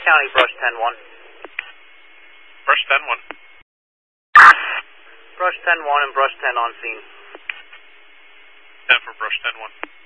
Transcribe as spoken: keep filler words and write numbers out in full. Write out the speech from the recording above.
County, brush ten one. Brush ten one. Brush ten one and brush ten on scene. ten for brush ten one.